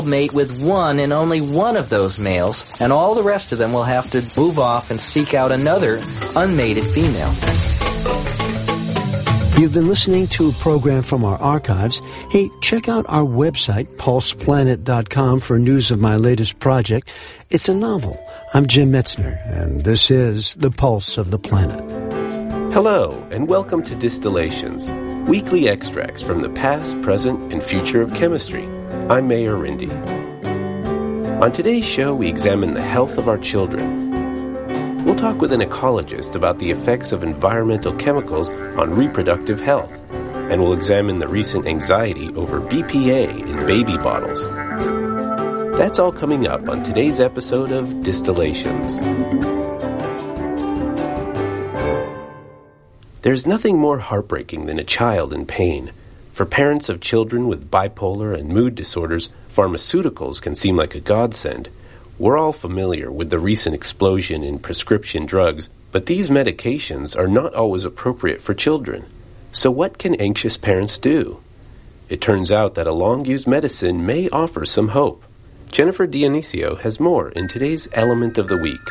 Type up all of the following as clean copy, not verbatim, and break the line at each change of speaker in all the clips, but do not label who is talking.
mate with one and only one of those males, and all the rest of them will have to move off and seek out another unmated female.
You've been listening to a program from our archives. Hey, check out our website, pulseplanet.com, for news of my latest project. It's a novel. I'm Jim Metzner, and this is The Pulse of the Planet.
Hello, and welcome to Distillations, weekly extracts from the past, present, and future of chemistry. I'm Mayor Rindy. On today's show, we examine the health of our children. We'll talk with an ecologist about the effects of environmental chemicals on reproductive health, and we'll examine the recent anxiety over BPA in baby bottles. That's all coming up on today's episode of Distillations. There's nothing more heartbreaking than a child in pain. For parents of children with bipolar and mood disorders, pharmaceuticals can seem like a godsend. We're all familiar with the recent explosion in prescription drugs, but these medications are not always appropriate for children. So what can anxious parents do? It turns out that a long-used medicine may offer some hope. Jennifer Dionisio has more in today's Element of the Week.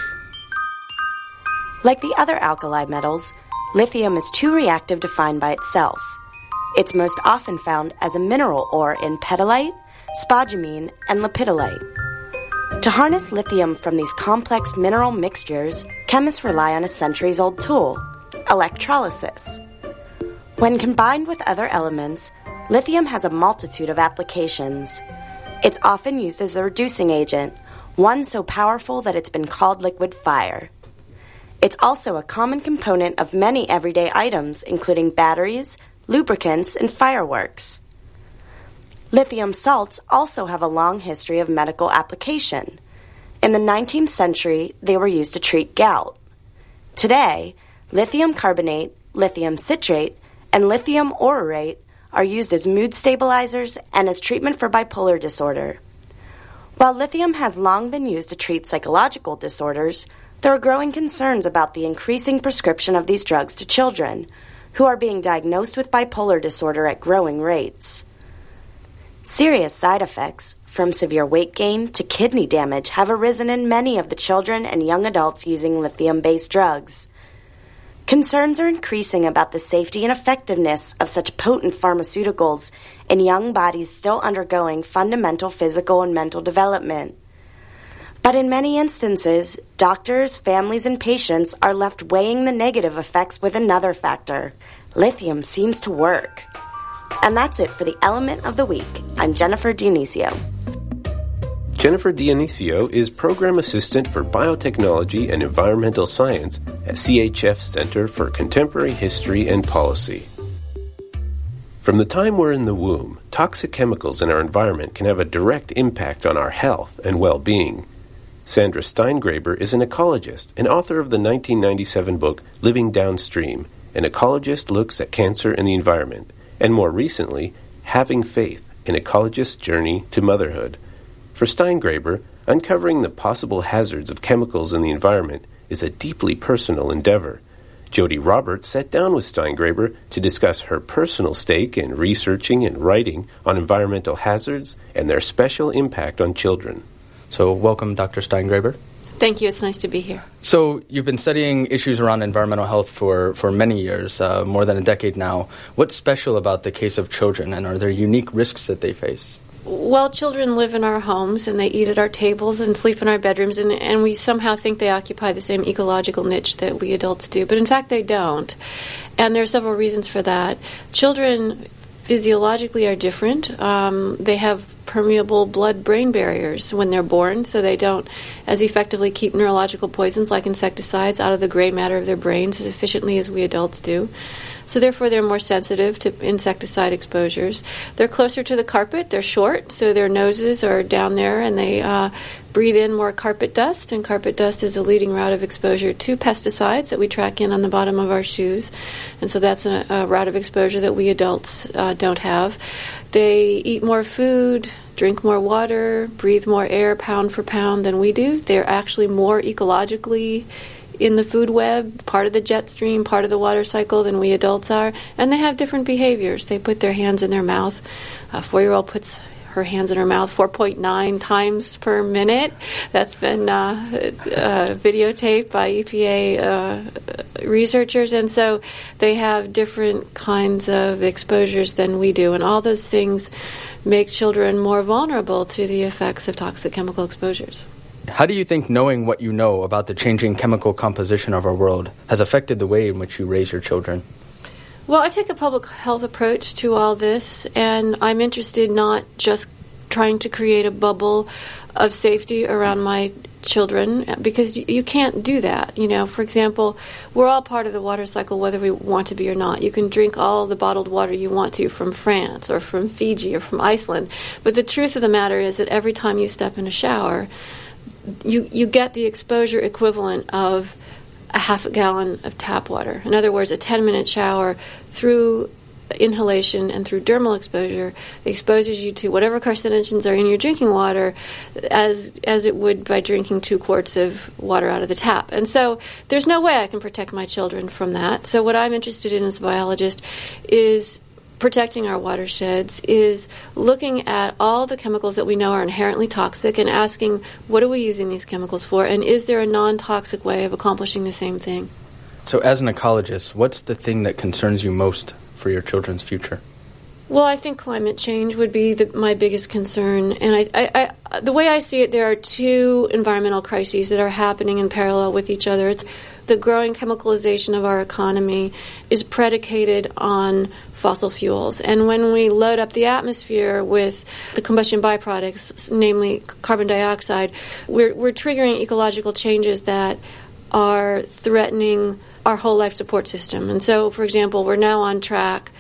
Like the other alkali metals, lithium is too reactive to find by itself. It's most often found as a mineral ore in petalite, spodumene, and lepidolite. To harness lithium from these complex mineral mixtures, chemists rely on a centuries-old tool, electrolysis. When combined with other elements, lithium has a multitude of applications. It's often used as a reducing agent, one so powerful that it's been called liquid fire. It's also a common component of many everyday items, including batteries, lubricants, and fireworks. Lithium salts also have a long history of medical application. In the 19th century, they were used to treat gout. Today, lithium carbonate, lithium citrate, and lithium aurorate are used as mood stabilizers and as treatment for bipolar disorder. While lithium has long been used to treat psychological disorders, there are growing concerns about the increasing prescription of these drugs to children, who are being diagnosed with bipolar disorder at growing rates. Serious side effects, from severe weight gain to kidney damage, have arisen in many of the children and young adults using lithium-based drugs. Concerns are increasing about the safety and effectiveness of such potent pharmaceuticals in young bodies still undergoing fundamental physical and mental development. But in many instances, doctors, families, and patients are left weighing the negative effects with another factor. Lithium seems to work. And that's it for the Element of the Week. I'm Jennifer Dionisio.
Jennifer Dionisio is Program Assistant for Biotechnology and Environmental Science at CHF's Center for Contemporary History and Policy. From the time we're in the womb, toxic chemicals in our environment can have a direct impact on our health and well-being. Sandra Steingraber is an ecologist and author of the 1997 book Living Downstream, An Ecologist Looks at Cancer and the Environment, and more recently, Having Faith, An Ecologist's Journey to Motherhood. For Steingraber, uncovering the possible hazards of chemicals in the environment is a deeply personal endeavor. Jody Roberts sat down with Steingraber to discuss her personal stake in researching and writing on environmental hazards and their special impact on children.
So welcome, Dr. Steingraber.
Thank you. It's nice to be here.
So you've been studying issues around environmental health for many years, more than a decade now. What's special about the case of children, and are there unique risks that they face?
Well, children live in our homes, and they eat at our tables and sleep in our bedrooms, and we somehow think they occupy the same ecological niche that we adults do. But in fact, they don't. And there are several reasons for that. Children physiologically are different. They have permeable blood-brain barriers when they're born, so they don't as effectively keep neurological poisons like insecticides out of the gray matter of their brains as efficiently as we adults do. So therefore, they're more sensitive to insecticide exposures. They're closer to the carpet. They're short, so their noses are down there, and they breathe in more carpet dust, and carpet dust is a leading route of exposure to pesticides that we track in on the bottom of our shoes. And so that's a route of exposure that we adults don't have. They eat more food, drink more water, breathe more air pound for pound than we do. They're actually more ecologically in the food web, part of the jet stream, part of the water cycle than we adults are. And they have different behaviors. They put their hands in their mouth. A 4-year-old puts her hands in her mouth 4.9 times per minute. That's been videotaped by EPA researchers, and so they have different kinds of exposures than we do, and all those things make children more vulnerable to the effects of toxic chemical exposures.
How do you think knowing what you know about the changing chemical composition of our world has affected the way in which you raise your children?
Well, I take a public health approach to all this, and I'm interested not just trying to create a bubble of safety around my children, because you can't do that. For example, we're all part of the water cycle whether we want to be or not. You can drink all the bottled water you want to from France or from Fiji or from Iceland, but the truth of the matter is that every time you step in a shower, you get the exposure equivalent of a half a gallon of tap water. In other words, a 10-minute shower through inhalation and through dermal exposure exposes you to whatever carcinogens are in your drinking water as it would by drinking 2 quarts of water out of the tap. And so there's no way I can protect my children from that. So what I'm interested in as a biologist is protecting our watersheds, is looking at all the chemicals that we know are inherently toxic and asking, what are we using these chemicals for, and is there a non-toxic way of accomplishing the same thing?
So as an ecologist, what's the thing that concerns you most for your children's future?
Well, I think climate change would be my biggest concern. And I the way I see it, there are 2 environmental crises that are happening in parallel with each other. It's the growing chemicalization of our economy is predicated on fossil fuels. And when we load up the atmosphere with the combustion byproducts, namely carbon dioxide, we're triggering ecological changes that are threatening our whole life support system. And so, for example, we're now on track,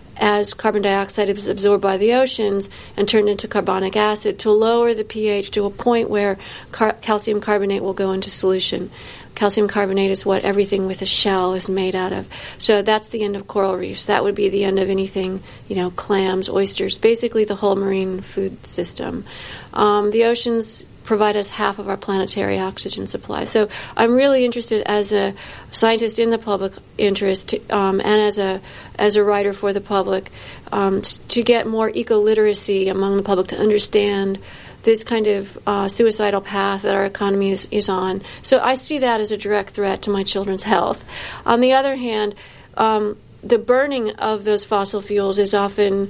as carbon dioxide is absorbed by the oceans and turned into carbonic acid, to lower the pH to a point where calcium carbonate will go into solution. Calcium carbonate is what everything with a shell is made out of. So that's the end of coral reefs. That would be the end of anything, clams, oysters, basically the whole marine food system. The oceans provide us half of our planetary oxygen supply. So I'm really interested as a scientist in the public interest and as a writer for the public to get more eco-literacy among the public to understand this kind of suicidal path that our economy is on. So I see that as a direct threat to my children's health. On the other hand, the burning of those fossil fuels is often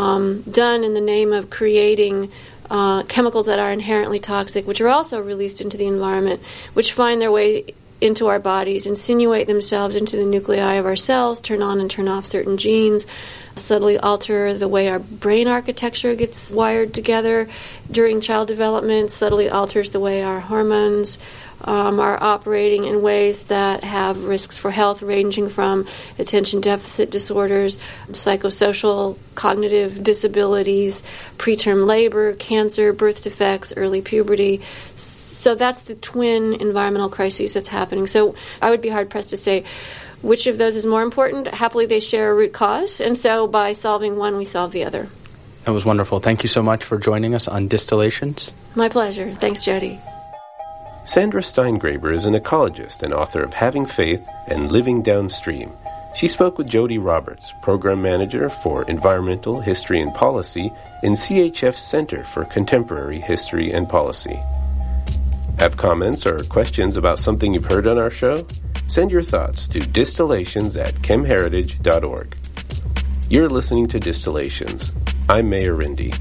done in the name of creating chemicals that are inherently toxic, which are also released into the environment, which find their way into our bodies, insinuate themselves into the nuclei of our cells, turn on and turn off certain genes, subtly alter the way our brain architecture gets wired together during child development, subtly alters the way our hormones are operating in ways that have risks for health ranging from attention deficit disorders, psychosocial cognitive disabilities, preterm labor, cancer, birth defects, early puberty. So that's the twin environmental crises that's happening. So I would be hard-pressed to say which of those is more important. Happily, they share a root cause, and so by solving one, we solve the other.
That was wonderful. Thank you so much for joining us on Distillations.
My pleasure. Thanks, Jody.
Sandra Steingraber is an ecologist and author of Having Faith and Living Downstream. She spoke with Jody Roberts, Program Manager for Environmental History and Policy in CHF's Center for Contemporary History and Policy. Have comments or questions about something you've heard on our show? Send your thoughts to distillations@chemheritage.org. You're listening to Distillations. I'm Mayor Rindy.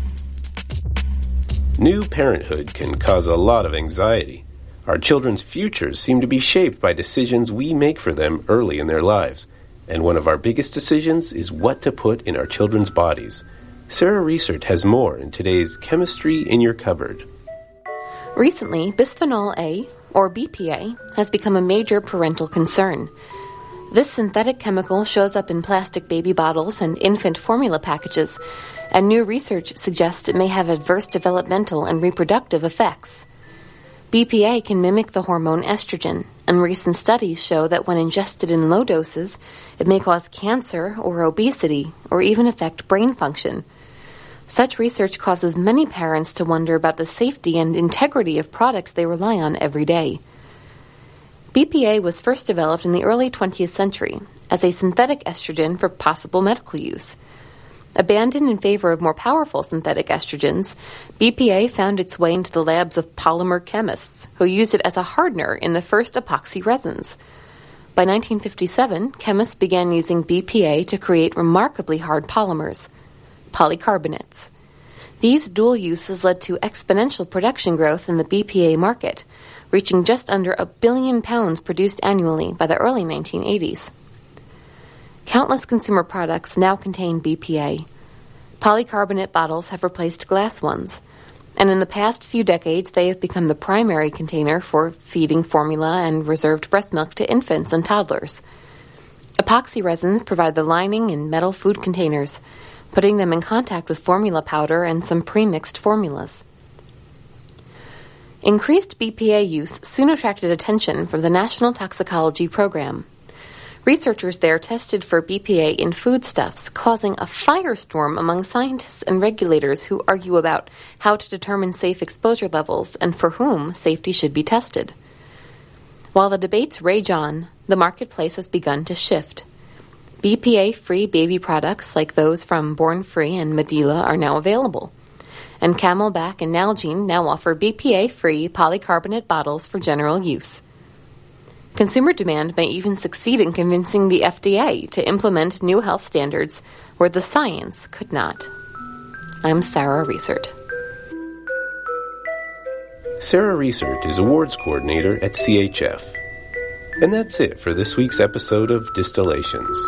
New parenthood can cause a lot of anxiety. Our children's futures seem to be shaped by decisions we make for them early in their lives. And one of our biggest decisions is what to put in our children's bodies. Sarah Reisert has more in today's Chemistry in Your Cupboard.
Recently, bisphenol A, or BPA, has become a major parental concern. This synthetic chemical shows up in plastic baby bottles and infant formula packages, and new research suggests it may have adverse developmental and reproductive effects. BPA can mimic the hormone estrogen, and recent studies show that when ingested in low doses, it may cause cancer or obesity, or even affect brain function. Such research causes many parents to wonder about the safety and integrity of products they rely on every day. BPA was first developed in the early 20th century as a synthetic estrogen for possible medical use. Abandoned in favor of more powerful synthetic estrogens, BPA found its way into the labs of polymer chemists, who used it as a hardener in the first epoxy resins. By 1957, chemists began using BPA to create remarkably hard polymers, polycarbonates. These dual uses led to exponential production growth in the BPA market, reaching just under £1 billion produced annually by the early 1980s. Countless consumer products now contain BPA. Polycarbonate bottles have replaced glass ones, and in the past few decades they have become the primary container for feeding formula and reserved breast milk to infants and toddlers. Epoxy resins provide the lining in metal food containers, putting them in contact with formula powder and some pre-mixed formulas. Increased BPA use soon attracted attention from the National Toxicology Program. Researchers there tested for BPA in foodstuffs, causing a firestorm among scientists and regulators who argue about how to determine safe exposure levels and for whom safety should be tested. While the debates rage on, the marketplace has begun to shift. BPA-free baby products like those from Born Free and Medela are now available, and Camelback and Nalgene now offer BPA-free polycarbonate bottles for general use. Consumer demand may even succeed in convincing the FDA to implement new health standards where the science could not. I'm Sarah Reisert.
Sarah Reisert is Awards Coordinator at CHF. And that's it for this week's episode of Distillations.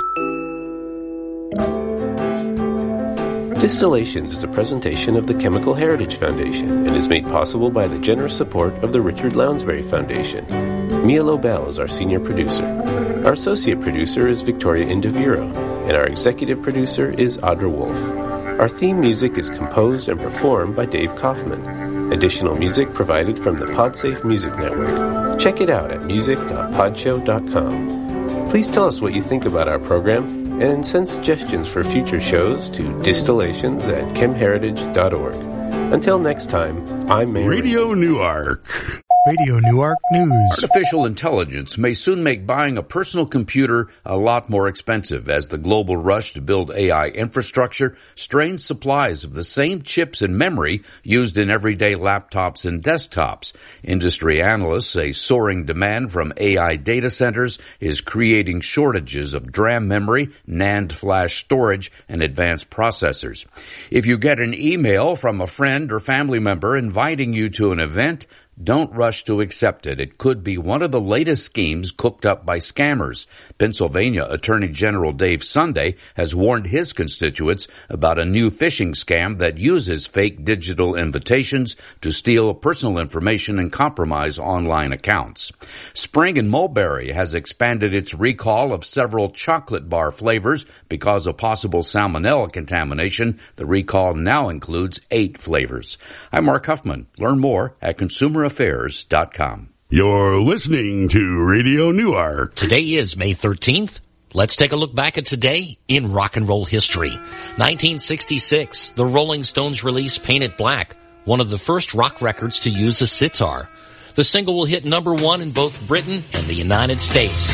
Distillations is a presentation of the Chemical Heritage Foundation and is made possible by the generous support of the Richard Lounsbury Foundation. Mia Lobel is our senior producer. Our associate producer is Victoria Indiviro, and our executive producer is Audra Wolf. Our theme music is composed and performed by Dave Kaufman. Additional music provided from the Podsafe Music Network. Check it out at music.podshow.com. Please tell us what you think about our program and send suggestions for future shows to distillations@chemheritage.org. Until next time, I'm Mary.
Radio Newark. Radio Newark News.
Artificial intelligence may soon make buying a personal computer a lot more expensive as the global rush to build AI infrastructure strains supplies of the same chips and memory used in everyday laptops and desktops. Industry analysts say soaring demand from AI data centers is creating shortages of DRAM memory, NAND flash storage, and advanced processors. If you get an email from a friend or family member inviting you to an event, don't rush to accept it. It could be one of the latest schemes cooked up by scammers. Pennsylvania Attorney General Dave Sunday has warned his constituents about a new phishing scam that uses fake digital invitations to steal personal information and compromise online accounts. Spring and Mulberry has expanded its recall of several chocolate bar flavors because of possible salmonella contamination. The recall now includes 8 flavors. I'm Mark Huffman. Learn more at consumeraffairs.com.
You're listening to Radio Newark.
Today is May 13th. Let's take a look back at today in rock and roll history. 1966, the Rolling Stones released Paint It Black, one of the first rock records to use a sitar. The single will hit number 1 in both Britain and the United States.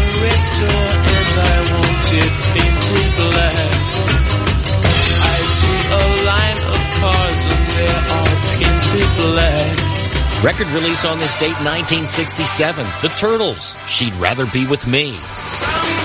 I see a line of cars and they are painted black.
Record release on this date, 1967. The Turtles, She'd Rather Be With Me.